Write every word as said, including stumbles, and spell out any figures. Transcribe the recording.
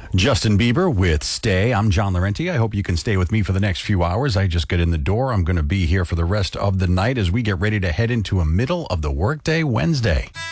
Justin Bieber with Stay. I'm John Laurenti. I hope you can stay with me for the next few hours. I just get in the door. I'm going to be here for the rest of the night as we get ready to head into a middle of the workday Wednesday.